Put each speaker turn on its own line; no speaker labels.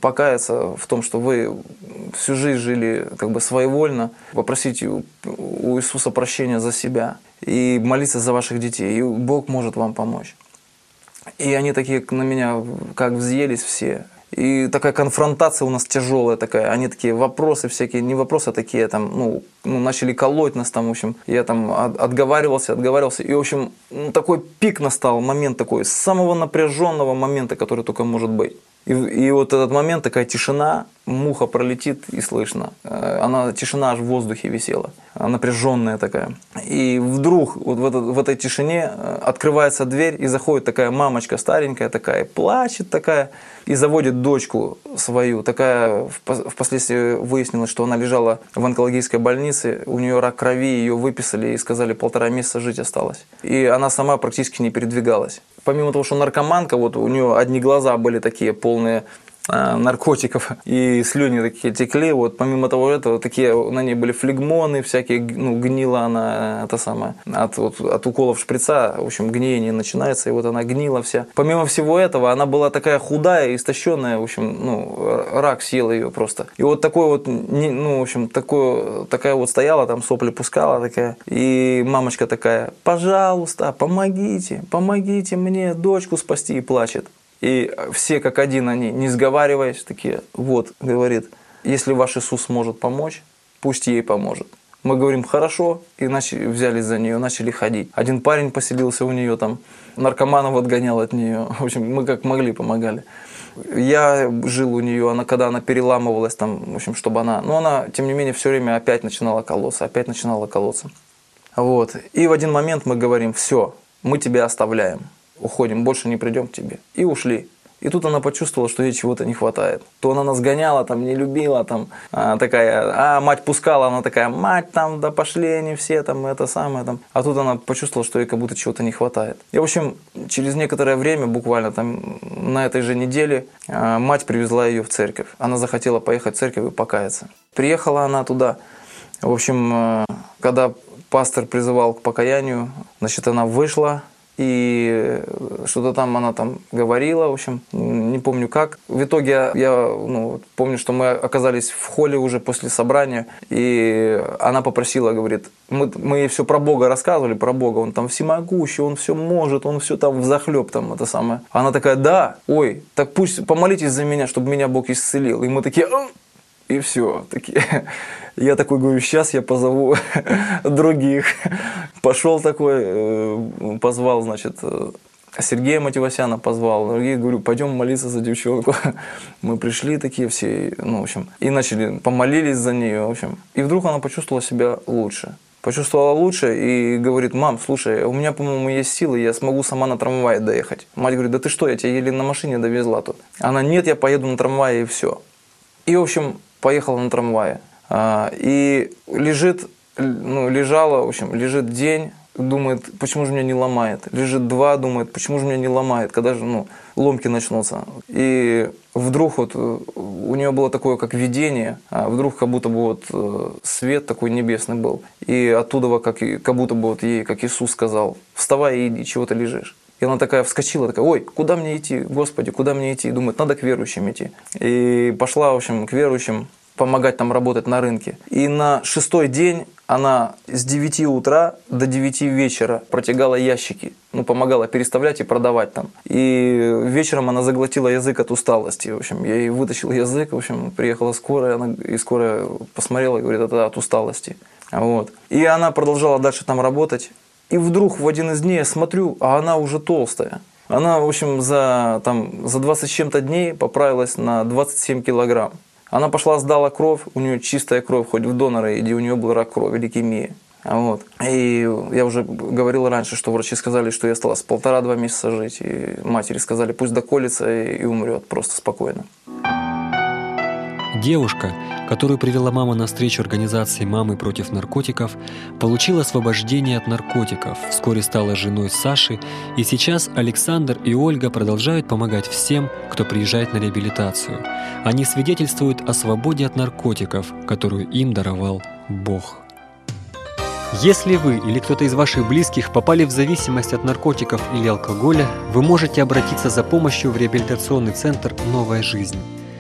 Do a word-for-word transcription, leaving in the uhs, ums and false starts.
покаяться в том, что вы всю жизнь жили как бы своевольно, попросить у, у Иисуса прощения за себя и молиться за ваших детей, и Бог может вам помочь. И они такие на меня как взъелись все. И такая конфронтация у нас тяжелая такая. Они такие вопросы всякие, не вопросы, а такие там, ну, ну начали колоть нас там, в общем. Я там от, отговаривался, отговаривался. И, в общем, ну, такой пик настал, момент такой, самого напряженного момента, который только может быть. И, и вот этот момент, такая тишина, муха пролетит и слышно. Она, тишина аж в воздухе висела, напряженная такая. И вдруг вот в, этот, в этой тишине открывается дверь, и заходит такая мамочка старенькая такая, плачет такая, и заводит дочку свою. Такая, впоследствии выяснилось, что она лежала в онкологической больнице, у нее рак крови, ее выписали и сказали, полтора месяца жить осталось. И она сама практически не передвигалась. Помимо того, что наркоманка, вот у нее одни глаза были такие полные э, наркотиков, и слюни такие текли, вот помимо того этого, такие на ней были флегмоны, всякие, ну, гнила она, это самое, от, вот, от уколов шприца, в общем, гниение начинается, и вот она гнила вся. Помимо всего этого, она была такая худая, истощенная, в общем, ну, рак съел ее просто. И вот такой вот, ну, в общем, такой, такая вот стояла, там сопли пускала такая, и мамочка такая, пожалуйста, помогите, помогите мне дочку спасти, и плачет. И все как один они, не сговариваясь, такие, вот, говорит, если ваш Иисус может помочь, пусть ей поможет. Мы говорим, хорошо, и начали, взялись за нее, начали ходить. Один парень поселился у нее там, наркоманов отгонял от нее. В общем, мы как могли помогали. Я жил у нее, она, когда она переламывалась, там, в общем, чтобы она... Но она, тем не менее, все время опять начинала колоться, опять начинала колоться. Вот. И в один момент мы говорим, все, мы тебя оставляем. Уходим, больше не придем к тебе. И ушли. И тут она почувствовала, что ей чего-то не хватает. То она нас гоняла, там, не любила, там, а, такая, а мать пускала, она такая, мать, там, да пошли они все, там, это самое, там. А тут она почувствовала, что ей как будто чего-то не хватает. И, в общем, через некоторое время, буквально там, на этой же неделе, а, мать привезла ее в церковь. Она захотела поехать в церковь и покаяться. Приехала она туда. В общем, а, когда пастор призывал к покаянию, значит, она вышла. И что-то там она там говорила, в общем, не помню как. В итоге я ну, помню, что мы оказались в холле уже после собрания, и она попросила, говорит, мы, мы ей все про Бога рассказывали, про Бога, он там всемогущий, он все может, он все там взахлеб там это самое. Она такая, да, ой, так пусть помолитесь за меня, чтобы меня Бог исцелил. И мы такие, и все, такие. Я такой говорю, сейчас я позову других. Пошел такой, позвал, значит, Сергея Мативасяна позвал. Других говорю, пойдем молиться за девчонку. Мы пришли такие все, ну, в общем, и начали, помолились за нее, в общем. И вдруг она почувствовала себя лучше. Почувствовала лучше и говорит, мам, слушай, у меня, по-моему, есть силы, я смогу сама на трамвае доехать. Мать говорит, да ты что, я тебя еле на машине довезла тут. Она, нет, я поеду на трамвае и все. И, в общем, поехала на трамвае. И лежит, ну, лежала, в общем, лежит день, думает, почему же меня не ломает. Лежит два, думает, почему же меня не ломает, когда же, ну, ломки начнутся. И вдруг вот у нее было такое, как видение, а вдруг как будто бы вот свет такой небесный был. И оттуда, как, как будто бы вот ей, как Иисус сказал, вставай и иди, чего ты лежишь. И она такая вскочила, такая, ой, куда мне идти, Господи, куда мне идти? Думает, надо к верующим идти. И пошла, в общем, к верующим, помогать там работать на рынке. И на шестой день она с девяти утра до девяти вечера протягала ящики. Ну, помогала переставлять и продавать там. И вечером она заглотила язык от усталости. В общем, я ей вытащил язык, в общем, приехала скорая, она, и скорая посмотрела и говорит, это от усталости. Вот. И она продолжала дальше там работать. И вдруг в один из дней я смотрю, а она уже толстая. Она, в общем, за, там, за двадцать с чем-то дней поправилась на двадцать семь килограмм. Она пошла, сдала кровь, у нее чистая кровь, хоть в доноры, иди, у нее был рак крови, лейкемия. Вот. И я уже говорил раньше, что врачи сказали, что ей осталось полтора-два месяца жить. И матери сказали, пусть доколется и умрет просто спокойно.
Девушка, которую привела мама на встречу организации «Мамы против наркотиков», получила освобождение от наркотиков, вскоре стала женой Саши, и сейчас Александр и Ольга продолжают помогать всем, кто приезжает на реабилитацию. Они свидетельствуют о свободе от наркотиков, которую им даровал Бог. Если вы или кто-то из ваших близких попали в зависимость от наркотиков или алкоголя, вы можете обратиться за помощью в реабилитационный центр «Новая жизнь».